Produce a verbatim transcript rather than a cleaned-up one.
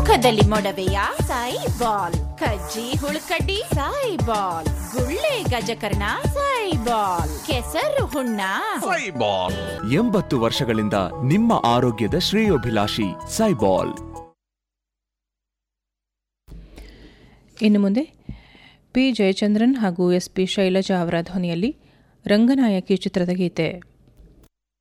ಮುಖದಲ್ಲಿ ಮೊಡವೆಯ Sai ball, ಕಜ್ಜಿ ಹುಳುಕಡ್ಡಿ Sai ball, ಗುಳ್ಳೆ ಗಜಕರ್ಣ ಸಾಯಿ ಬಾಲ್, ಕೆಸರು ಹುಣ್ಣ ಸಾಯಿ ಬಾಲ್. ಎಂಬತ್ತು ವರ್ಷಗಳಿಂದ ನಿಮ್ಮ ಆರೋಗ್ಯದ ಶ್ರೇಯೋಭಿಲಾಷಿ ಸೈಬಾಲ್. ಇನ್ನು ಮುಂದೆ ಪಿ ಜಯಚಂದ್ರನ್ ಹಾಗೂ ಎಸ್ ಪಿ ಶೈಲಜಾ ಅವರ ಧ್ವನಿಯಲ್ಲಿ ರಂಗನಾಯಕಿ ಚಿತ್ರದ ಗೀತೆ.